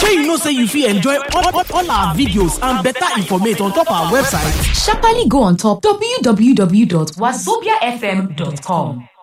Shey you know say you fit enjoy all our videos and better information on top our website. Sharply go on top www.wazobiafm.com.